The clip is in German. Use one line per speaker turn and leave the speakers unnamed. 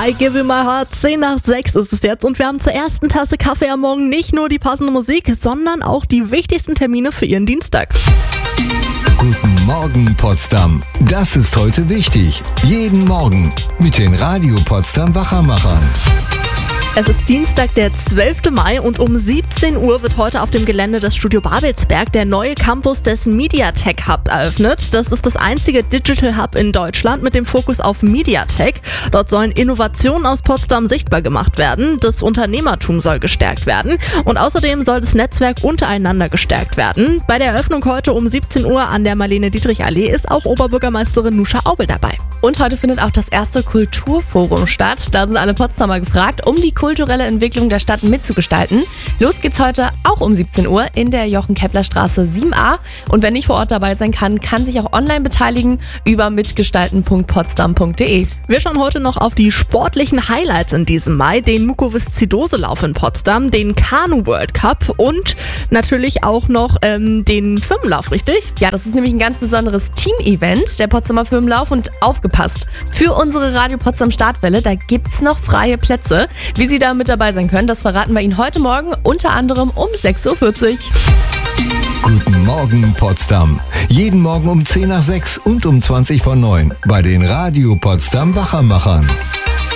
I give you my heart, 10:06 ist es jetzt und wir haben zur ersten Tasse Kaffee am Morgen nicht nur die passende Musik, sondern auch die wichtigsten Termine für Ihren Dienstag.
Guten Morgen Potsdam, das ist heute wichtig. Jeden Morgen mit den Radio Potsdam Wachermachern.
Es ist Dienstag, der 12. Mai und um 17 Uhr wird heute auf dem Gelände des Studio Babelsberg der neue Campus des MediaTek Hub eröffnet. Das ist das einzige Digital Hub in Deutschland mit dem Fokus auf MediaTek. Dort sollen Innovationen aus Potsdam sichtbar gemacht werden. Das Unternehmertum soll gestärkt werden und außerdem soll das Netzwerk untereinander gestärkt werden. Bei der Eröffnung heute um 17 Uhr an der Marlene-Dietrich-Allee ist auch Oberbürgermeisterin Nuscha Aubel dabei.
Und heute findet auch das erste Kulturforum statt. Da sind alle Potsdamer gefragt, um die kulturelle Entwicklung der Stadt mitzugestalten. Los geht's heute auch um 17 Uhr in der Jochen-Kepler-Straße 7a. Und wer nicht vor Ort dabei sein kann, kann sich auch online beteiligen über mitgestalten.potsdam.de.
Wir schauen heute noch auf die sportlichen Highlights in diesem Mai, den Mukoviszidose-Lauf in Potsdam, den Kanu World Cup und natürlich auch noch den Firmenlauf, richtig?
Ja, das ist nämlich ein ganz besonderes Team-Event, der Potsdamer Firmenlauf, und aufgepasst. Für unsere Radio Potsdam Startwelle, da gibt's noch freie Plätze. Wie Sie da mit dabei sein können, das verraten wir Ihnen heute Morgen, unter anderem um 6:40 Uhr.
Guten Morgen Potsdam, jeden Morgen um 10 nach 6 und um 20 vor 9 bei den Radio Potsdam Wachermachern.